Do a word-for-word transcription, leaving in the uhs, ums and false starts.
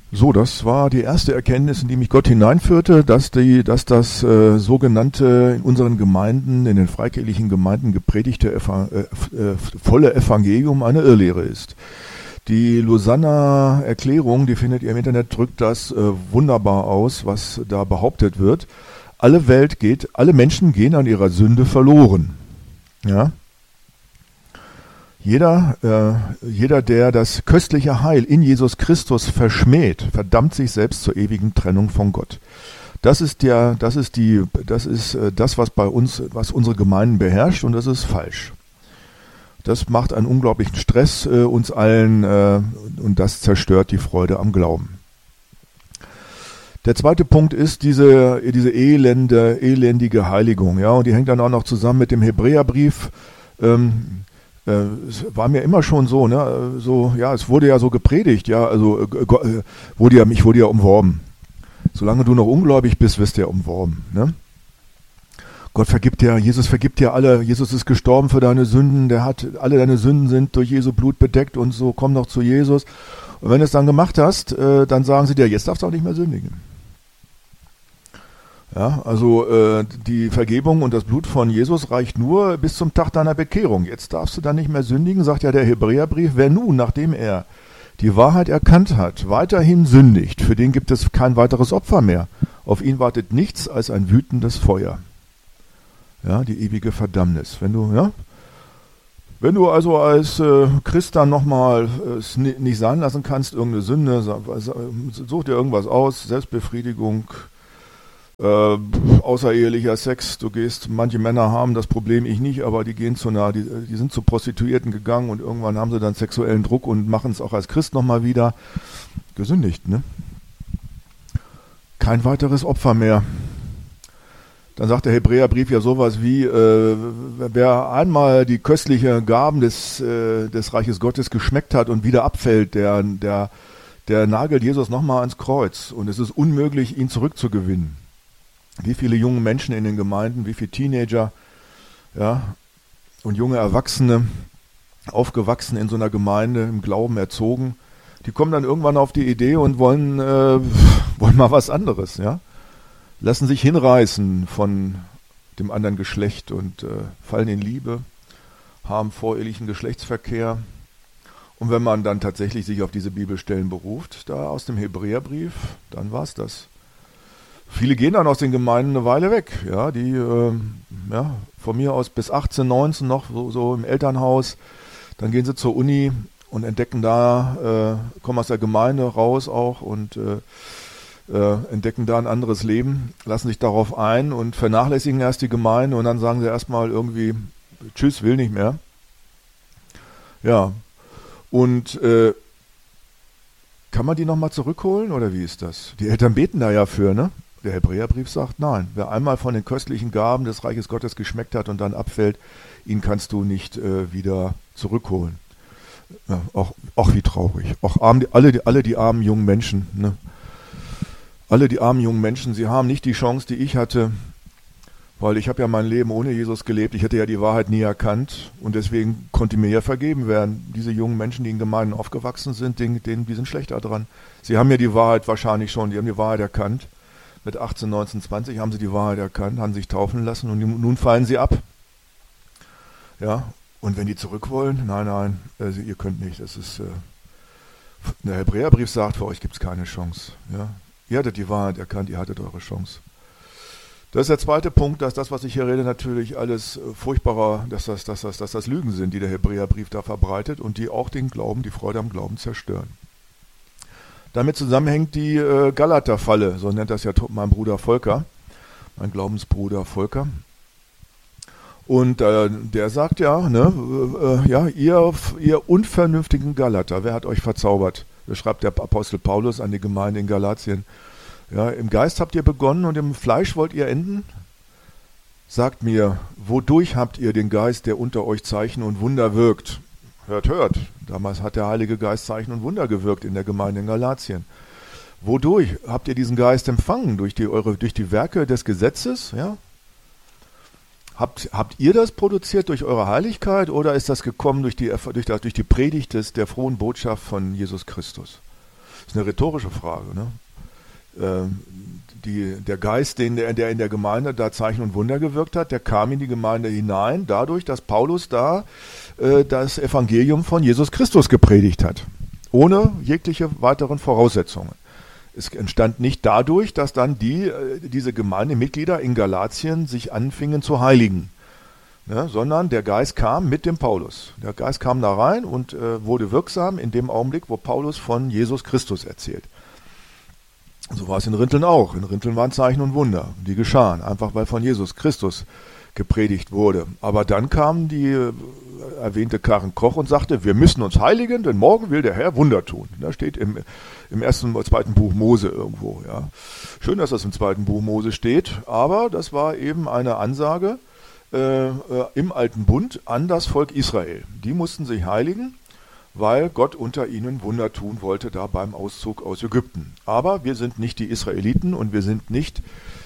So, das war die erste Erkenntnis, in die mich Gott hineinführte, dass, die, dass das äh, sogenannte in unseren Gemeinden, in den freikirchlichen Gemeinden gepredigte Eva, äh, äh, volle Evangelium eine Irrlehre ist. Die Lausanner Erklärung, die findet ihr im Internet, drückt das äh, wunderbar aus, was da behauptet wird. Alle Welt geht, alle Menschen gehen an ihrer Sünde verloren. Ja? Jeder, äh, jeder, der das köstliche Heil in Jesus Christus verschmäht, verdammt sich selbst zur ewigen Trennung von Gott. Das ist der, das ist die, das ist äh, das, was bei uns, was unsere Gemeinden beherrscht, und das ist falsch. Das macht einen unglaublichen Stress äh, uns allen äh, und das zerstört die Freude am Glauben. Der zweite Punkt ist diese, diese elende, elendige Heiligung, ja, und die hängt dann auch noch zusammen mit dem Hebräerbrief. Ähm, äh, es war mir immer schon so, ne, so, ja, es wurde ja so gepredigt, ja, also äh, wurde ja, mich wurde ja umworben. Solange du noch ungläubig bist, wirst du ja umworben, ne? Gott vergibt dir, Jesus vergibt dir alle, Jesus ist gestorben für deine Sünden, der hat, alle deine Sünden sind durch Jesu Blut bedeckt und so, komm doch zu Jesus. Und wenn du es dann gemacht hast, äh, dann sagen sie dir, jetzt darfst du auch nicht mehr sündigen. Ja, also äh, die Vergebung und das Blut von Jesus reicht nur bis zum Tag deiner Bekehrung. Jetzt darfst du dann nicht mehr sündigen, sagt ja der Hebräerbrief. Wer nun, nachdem er die Wahrheit erkannt hat, weiterhin sündigt, für den gibt es kein weiteres Opfer mehr. Auf ihn wartet nichts als ein wütendes Feuer. Ja, die ewige Verdammnis. Wenn du, ja, wenn du also als äh, Christ dann nochmal es äh, nicht sein lassen kannst, irgendeine Sünde, such dir irgendwas aus, Selbstbefriedigung, äh, außerehelicher Sex, du gehst, manche Männer haben das Problem, ich nicht, aber die gehen zu einer, die, die sind zu Prostituierten gegangen und irgendwann haben sie dann sexuellen Druck und machen es auch als Christ nochmal wieder. Gesündigt, ne? Kein weiteres Opfer mehr. Dann sagt der Hebräerbrief ja sowas wie, äh, wer einmal die köstlichen Gaben des, äh, des Reiches Gottes geschmeckt hat und wieder abfällt, der, der, der nagelt Jesus nochmal ans Kreuz. Und es ist unmöglich, ihn zurückzugewinnen. Wie viele junge Menschen in den Gemeinden, wie viele Teenager, ja, und junge Erwachsene, aufgewachsen in so einer Gemeinde, im Glauben erzogen, die kommen dann irgendwann auf die Idee und wollen, äh, wollen mal was anderes, ja. Lassen sich hinreißen von dem anderen Geschlecht und äh, fallen in Liebe, haben vorehelichen Geschlechtsverkehr. Und wenn man dann tatsächlich sich auf diese Bibelstellen beruft, da aus dem Hebräerbrief, dann war's das. Viele gehen dann aus den Gemeinden eine Weile weg, ja, die äh, ja, von mir aus bis achtzehn, neunzehn noch so, so im Elternhaus, dann gehen sie zur Uni und entdecken da, äh, kommen aus der Gemeinde raus auch und äh, Äh, entdecken da ein anderes Leben, lassen sich darauf ein und vernachlässigen erst die Gemeinde und dann sagen sie erstmal irgendwie, tschüss, will nicht mehr. Ja, und äh, kann man die nochmal zurückholen oder wie ist das? Die Eltern beten da ja für, ne? Der Hebräerbrief sagt, nein, wer einmal von den köstlichen Gaben des Reiches Gottes geschmeckt hat und dann abfällt, ihn kannst du nicht äh, wieder zurückholen. Ja, auch, auch wie traurig. Auch arm, alle, alle die armen jungen Menschen, ne? Alle die armen jungen Menschen, sie haben nicht die Chance, die ich hatte, weil ich habe ja mein Leben ohne Jesus gelebt. Ich hätte ja die Wahrheit nie erkannt und deswegen konnte mir ja vergeben werden. Diese jungen Menschen, die in Gemeinden aufgewachsen sind, denen, denen, die sind schlechter dran. Sie haben ja die Wahrheit wahrscheinlich schon, die haben die Wahrheit erkannt. Mit achtzehn, neunzehn, zwanzig haben sie die Wahrheit erkannt, haben sich taufen lassen und nun fallen sie ab. Ja, und wenn die zurück wollen, nein, nein, also ihr könnt nicht. Das ist, äh, der Hebräerbrief sagt, für euch gibt es keine Chance. Ja. Ihr hattet die Wahrheit erkannt, ihr hattet eure Chance. Das ist der zweite Punkt, dass das, was ich hier rede, natürlich alles furchtbarer, dass das, dass das, dass das Lügen sind, die der Hebräerbrief da verbreitet und die auch den Glauben, die Freude am Glauben zerstören. Damit zusammenhängt die äh, Galater-Falle, so nennt das ja mein Bruder Volker, mein Glaubensbruder Volker. Und äh, der sagt ja, ne, äh, ja, ihr, ihr unvernünftigen Galater, wer hat euch verzaubert? Das schreibt der Apostel Paulus an die Gemeinde in Galatien. Ja, im Geist habt ihr begonnen und im Fleisch wollt ihr enden? Sagt mir, wodurch habt ihr den Geist, der unter euch Zeichen und Wunder wirkt? Hört, hört. Damals hat der Heilige Geist Zeichen und Wunder gewirkt in der Gemeinde in Galatien. Wodurch habt ihr diesen Geist empfangen? Durch die, eure, durch die Werke des Gesetzes? Ja? Habt, habt ihr das produziert durch eure Heiligkeit oder ist das gekommen durch die, durch, durch die Predigt des, der frohen Botschaft von Jesus Christus? ist eine rhetorische Frage. Ne? Ähm, die, der Geist, den der, der in der Gemeinde da Zeichen und Wunder gewirkt hat, der kam in die Gemeinde hinein, dadurch, dass Paulus da äh, das Evangelium von Jesus Christus gepredigt hat, ohne jegliche weiteren Voraussetzungen. Es entstand nicht dadurch, dass dann die, äh, diese Gemeindemitglieder in Galatien sich anfingen zu heiligen, ne, sondern der Geist kam mit dem Paulus. Der Geist kam da rein und äh, wurde wirksam in dem Augenblick, wo Paulus von Jesus Christus erzählt. So war es in Rinteln auch. In Rinteln waren Zeichen und Wunder, die geschahen, einfach weil von Jesus Christus gepredigt wurde. Aber dann kam die äh, erwähnte Karen Koch und sagte, wir müssen uns heiligen, denn morgen will der Herr Wunder tun. Das steht im, im ersten oder zweiten Buch Mose irgendwo. Ja. Schön, dass das im zweiten Buch Mose steht, aber das war eben eine Ansage äh, äh, im alten Bund an das Volk Israel. Die mussten sich heiligen, weil Gott unter ihnen Wunder tun wollte, da beim Auszug aus Ägypten. Aber wir sind nicht die Israeliten und wir sind nicht